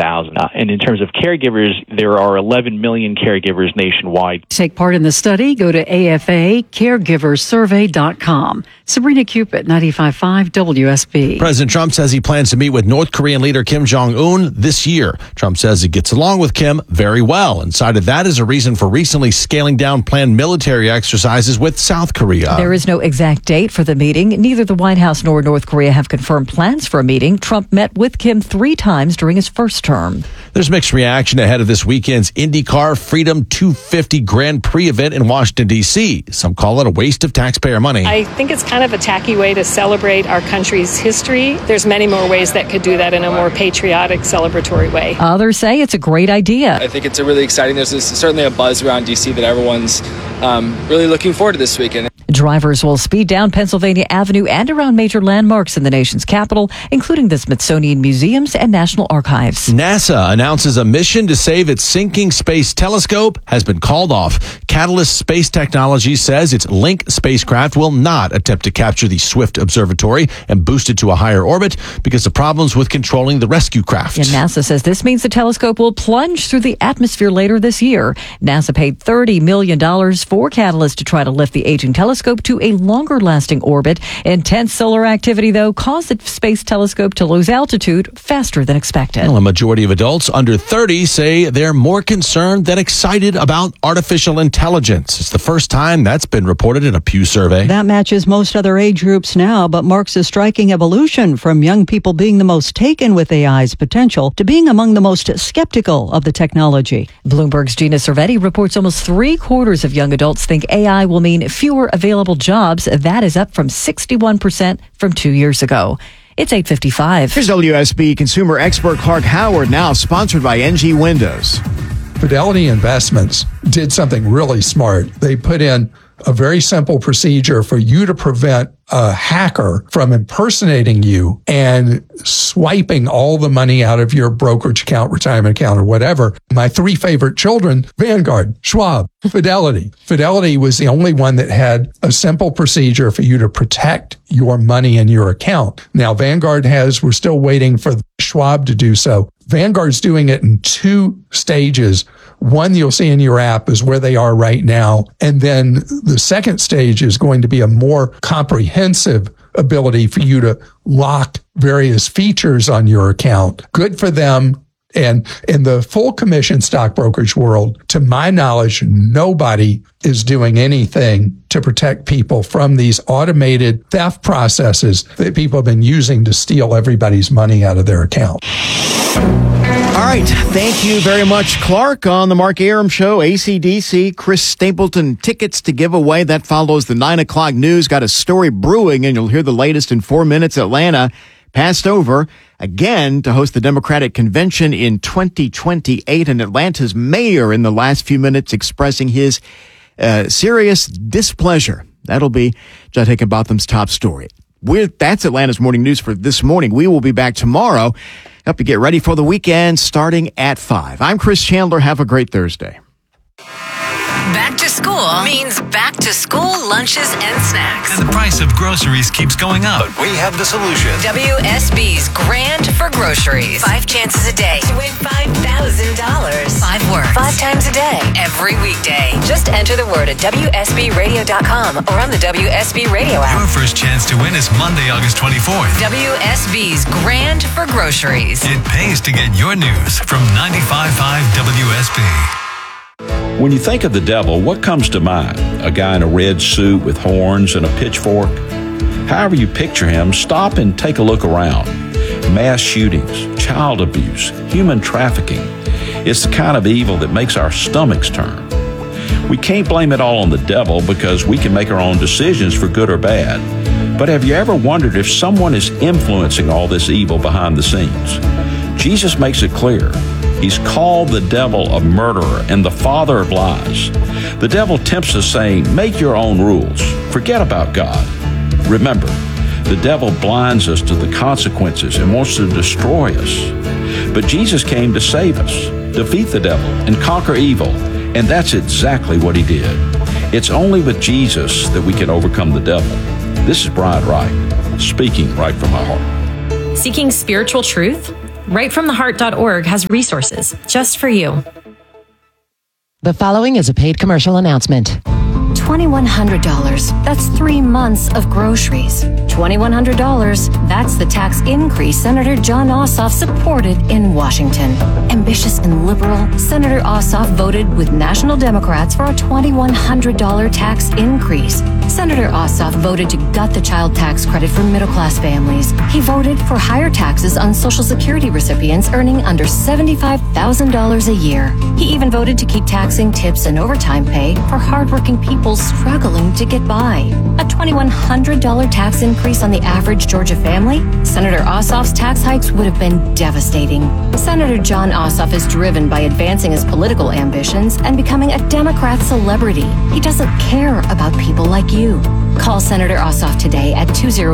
100,000. And in terms of caregivers, there are 11 million caregivers nationwide. To take part in the study, go to afacaregiversurvey.com. Sabrina Cupid, 95.5 WSB. President Trump says he plans to meet with North Korean leader Kim Jong-un this year. Trump says he gets along with Kim very well and cited that as a reason for recently scaling down planned military exercises with South Korea. There is no exact date for the meeting. Neither the White House nor North Korea have confirmed plans for a meeting. Trump met with Kim 3 times during his first term. There's mixed reaction ahead of this weekend's IndyCar Freedom 250 Grand Prix event in Washington, D.C. Some call it a waste of taxpayer money. I think it's kind of a tacky way to celebrate our country's history. There's many more ways that could do that in a more patriotic, celebratory way. Others say it's a great idea. I think it's a really exciting. There's certainly a buzz around D.C. that everyone's really looking forward to this weekend. Drivers will speed down Pennsylvania Avenue and around major landmarks in the nation's capital, including the Smithsonian Museums and National Archives. NASA announces a mission to save its sinking space telescope has been called off. Catalyst Space Technologies says its Link spacecraft will not attempt to capture the Swift Observatory and boost it to a higher orbit because of problems with controlling the rescue craft. And NASA says this means the telescope will plunge through the atmosphere later this year. NASA paid $30 million for Catalyst to try to lift the aging telescope to a longer-lasting orbit. Intense solar activity, though, caused the space telescope to lose altitude faster than expected. Well, a majority of adults under 30 say they're more concerned than excited about artificial intelligence. It's the first time that's been reported in a Pew survey. That matches most other age groups now, but marks a striking evolution from young people being the most taken with AI's potential to being among the most skeptical of the technology. Bloomberg's Gina Cervetti reports almost 3/4 of young adults think AI will mean fewer available jobs. That is up from 61% from 2 years ago. It's 8:55. Here's WSB consumer expert Clark Howard, now sponsored by NG Windows. Fidelity Investments did something really smart. They put in a very simple procedure for you to prevent a hacker from impersonating you and swiping all the money out of your brokerage account, retirement account, or whatever. My 3 favorite children, Vanguard, Schwab, Fidelity. Fidelity was the only one that had a simple procedure for you to protect your money in your account. Now, Vanguard we're still waiting for Schwab to do so. Vanguard's doing it in 2 stages. One you'll see in your app is where they are right now. And then the second stage is going to be a more comprehensive ability for you to lock various features on your account. Good for them. And in the full commission stock brokerage world, to my knowledge, nobody is doing anything to protect people from these automated theft processes that people have been using to steal everybody's money out of their account. All right. Thank you very much, Clark. On the Mark Arum Show, AC/DC, Chris Stapleton tickets to give away. That follows the 9 o'clock news. Got a story brewing, and you'll hear the latest in 4 minutes. Atlanta passed over again to host the Democratic Convention in 2028, and Atlanta's mayor in the last few minutes expressing his serious displeasure. That'll be Judd Hickenbotham's top story. That's Atlanta's morning news for this morning. We will be back tomorrow. Help you get ready for the weekend starting at 5. I'm Chris Chandler. Have a great Thursday. Back to school means back to school lunches and snacks. And the price of groceries keeps going up. But we have the solution. WSB's Grand for Groceries. 5 chances a day to win $5,000. 5 words. 5 times a day. Every weekday. Just enter the word at WSBradio.com or on the WSB Radio app. Your first chance to win is Monday, August 24th. WSB's Grand for Groceries. It pays to get your news from 95.5 WSB. When you think of the devil, what comes to mind? A guy in a red suit with horns and a pitchfork? However you picture him, stop and take a look around. Mass shootings, child abuse, human trafficking. It's the kind of evil that makes our stomachs turn. We can't blame it all on the devil because we can make our own decisions for good or bad. But have you ever wondered if someone is influencing all this evil behind the scenes? Jesus makes it clear. He's called the devil a murderer and the father of lies. The devil tempts us saying, make your own rules. Forget about God. Remember, the devil blinds us to the consequences and wants to destroy us. But Jesus came to save us, defeat the devil, and conquer evil. And that's exactly what he did. It's only with Jesus that we can overcome the devil. This is Brian Wright, speaking right from my heart. Seeking spiritual truth? RightFromTheHeart.org has resources just for you. The following is a paid commercial announcement. $2,100. That's 3 months of groceries. $2,100. That's the tax increase Senator Jon Ossoff supported in Washington. Ambitious and liberal, Senator Ossoff voted with national Democrats for a $2,100 tax increase. Senator Ossoff voted to gut the child tax credit for middle-class families. He voted for higher taxes on Social Security recipients earning under $75,000 a year. He even voted to keep taxing tips and overtime pay for hardworking people struggling to get by. A $2,100 tax increase on the average Georgia family? Senator Ossoff's tax hikes would have been devastating. Senator Jon Ossoff is driven by advancing his political ambitions and becoming a Democrat celebrity. He doesn't care about people like you. Call Senator Ossoff today at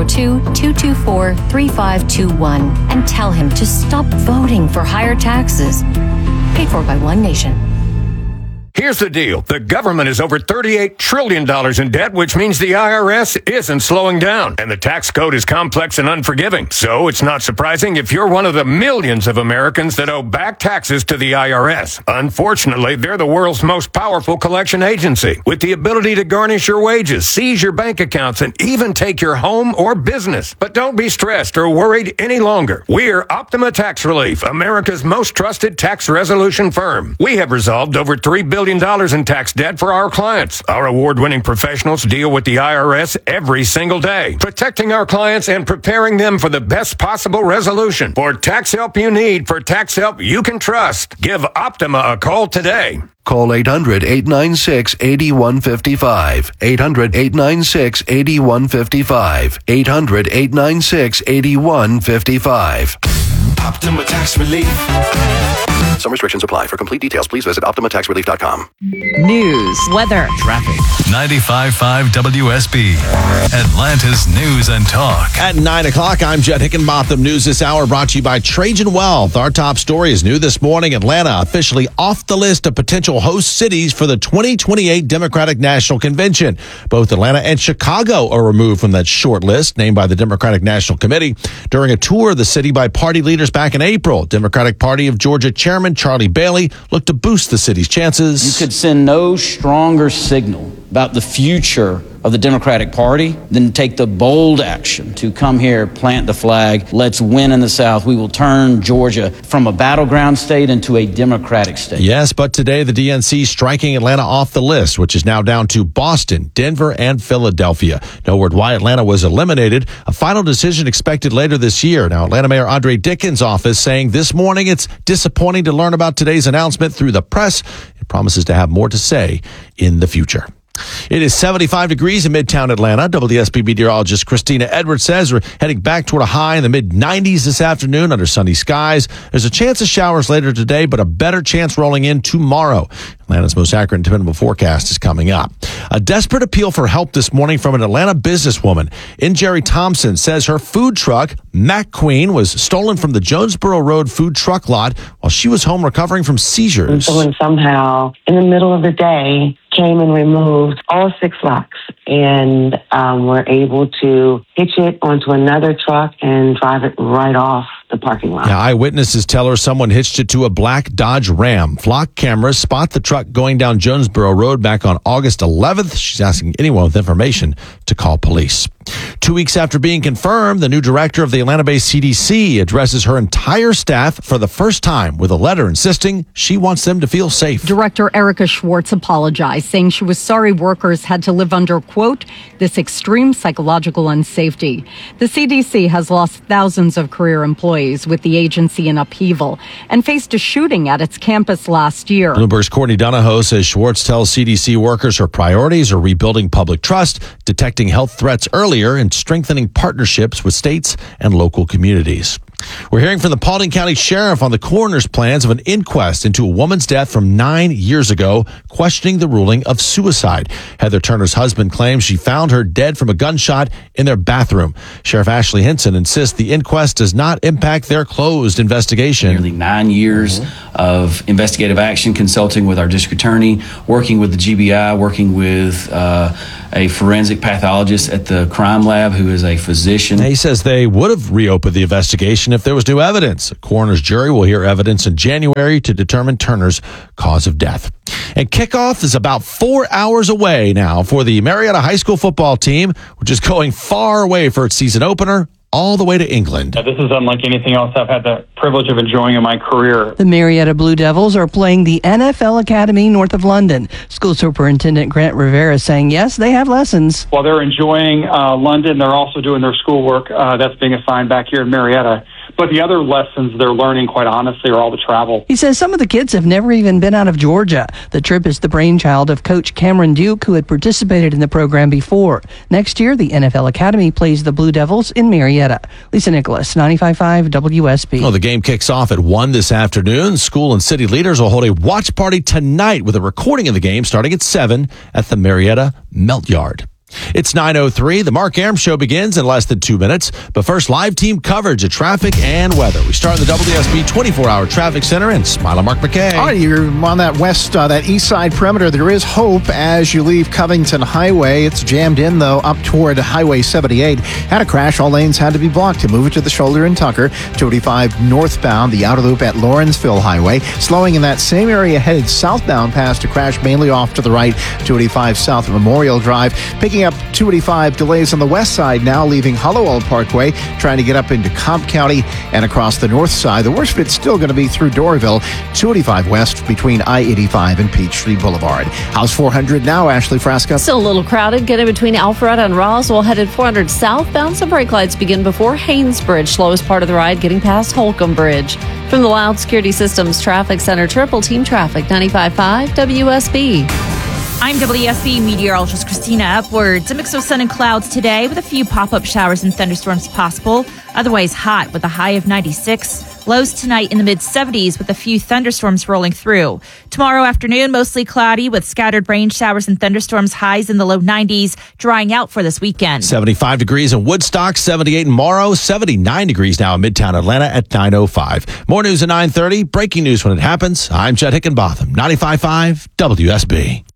202-224-3521 and tell him to stop voting for higher taxes. Paid for by One Nation. Here's the deal. The government is over $38 trillion in debt, which means the IRS isn't slowing down. And the tax code is complex and unforgiving. So it's not surprising if you're one of the millions of Americans that owe back taxes to the IRS. Unfortunately, they're the world's most powerful collection agency, with the ability to garnish your wages, seize your bank accounts, and even take your home or business. But don't be stressed or worried any longer. We're Optima Tax Relief, America's most trusted tax resolution firm. We have resolved over $3 billion in tax debt for our clients. Our award-winning professionals deal with the IRS every single day, protecting our clients and preparing them for the best possible resolution. For tax help you need, for tax help you can trust, give Optima a call today. Call 800-896-8155. 800-896-8155. 800-896-8155. Optima Tax Relief. Some restrictions apply. For complete details, please visit OptimaTaxRelief.com. News, weather, traffic. 95.5 WSB, Atlanta's News and Talk. At 9 o'clock, I'm Jed Hickenbotham. News this hour brought to you by Trajan Wealth. Our top story is new this morning. Atlanta officially off the list of potential host cities for the 2028 Democratic National Convention. Both Atlanta and Chicago are removed from that short list named by the Democratic National Committee during a tour of the city by party leaders back in April. Democratic Party of Georgia Chairman Charlie Bailey looked to boost the city's chances. You could send no stronger signal about the future of the Democratic Party than take the bold action to come here, plant the flag. Let's win in the South. We will turn Georgia from a battleground state into a Democratic state. Yes, but today the DNC striking Atlanta off the list, which is now down to Boston, Denver, and Philadelphia. No word why Atlanta was eliminated. A final decision expected later this year. Now, Atlanta Mayor Andre Dickens' office saying this morning it's disappointing to learn about today's announcement through the press. It promises to have more to say in the future. It is 75 degrees in Midtown Atlanta. WSB meteorologist Christina Edwards says we're heading back toward a high in the mid-90s this afternoon under sunny skies. There's a chance of showers later today, but a better chance rolling in tomorrow. Atlanta's most accurate and dependable forecast is coming up. A desperate appeal for help this morning from an Atlanta businesswoman. Jerry Thompson says her food truck, Mac Queen, was stolen from the Jonesboro Road food truck lot while she was home recovering from seizures. And someone somehow, in the middle of the day, came and removed all 6 locks and were able to hitch it onto another truck and drive it right off the parking lot. Yeah, eyewitnesses tell her someone hitched it to a black Dodge Ram. Flock cameras spot the truck going down Jonesboro Road back on August 11th. She's asking anyone with information to call police. 2 weeks after being confirmed, the new director of the Atlanta-based CDC addresses her entire staff for the first time with a letter insisting she wants them to feel safe. Director Erica Schwartz apologized, saying she was sorry workers had to live under, quote, this extreme psychological unsafety. The CDC has lost thousands of career employees with the agency in upheaval and faced a shooting at its campus last year. Bloomberg's Courtney Donahoe says Schwartz tells CDC workers her priorities are rebuilding public trust, detecting health threats earlier, and strengthening partnerships with states and local communities. We're hearing from the Paulding County Sheriff on the coroner's plans of an inquest into a woman's death from 9 years ago, questioning the ruling of suicide. Heather Turner's husband claims she found her dead from a gunshot in their bathroom. Sheriff Ashley Hinson insists the inquest does not impact their closed investigation. Nearly 9 years of investigative action, consulting with our district attorney, working with the GBI, working with a forensic pathologist at the crime lab who is a physician. He says they would have reopened the investigation if there was new evidence. A coroner's jury will hear evidence in January to determine Turner's cause of death. And kickoff is about 4 hours away now for the Marietta High School football team, which is going far away for its season opener, all the way to England. This is unlike anything else I've had the privilege of enjoying in my career. The Marietta Blue Devils are playing the NFL Academy north of London. School Superintendent Grant Rivera saying, yes, they have lessons. While they're enjoying London, they're also doing their schoolwork that's being assigned back here in Marietta. But the other lessons they're learning, quite honestly, are all the travel. He says some of the kids have never even been out of Georgia. The trip is the brainchild of Coach Cameron Duke, who had participated in the program before. Next year, the NFL Academy plays the Blue Devils in Marietta. Lisa Nicholas, 95.5 WSB. Well, the game kicks off at 1 this afternoon. School and city leaders will hold a watch party tonight with a recording of the game starting at 7 at the Marietta Melt Yard. It's 9:03. The Mark Arum Show begins in less than 2 minutes. But first, live team coverage of traffic and weather. We start in the WSB 24-hour traffic center in Smiley Mark McKay. All right, you're on that that east side perimeter. There is hope as you leave Covington Highway. It's jammed in, though, up toward Highway 78. Had a crash. All lanes had to be blocked to move it to the shoulder in Tucker. 285 northbound, the outer loop at Lawrenceville Highway. Slowing in that same area headed southbound past a crash mainly off to the right. 285 south of Memorial Drive. Picking up 285 delays on the west side now, leaving Hollowell Parkway, trying to get up into Cobb County and across the north side. The worst bit's still going to be through Doraville, 285 west between I-85 and Peachtree Boulevard. House 400 now, Ashley Frasca. Still a little crowded, getting between Alpharetta and Roswell, headed 400 southbound. Some brake lights begin before Haynes Bridge. Slowest part of the ride getting past Holcomb Bridge. From the Loud Security Systems Traffic Center, Triple Team Traffic, 95.5 WSB. I'm WSB meteorologist Christina Upwards. A mix of sun and clouds today with a few pop-up showers and thunderstorms possible. Otherwise hot with a high of 96. Lows tonight in the mid-70s with a few thunderstorms rolling through. Tomorrow afternoon, mostly cloudy with scattered rain showers and thunderstorms, highs in the low 90s, drying out for this weekend. 75 degrees in Woodstock, 78 in Morrow, 79 degrees now in Midtown Atlanta at 9:05. More news at 9:30. Breaking news when it happens. I'm Chet Hickenbotham, 95.5 WSB.